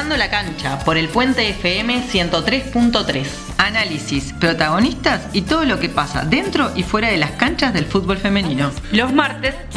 Tocando la cancha por el Puente FM 103.3. Análisis, protagonistas y todo lo que pasa dentro y fuera de las canchas del fútbol femenino. Los martes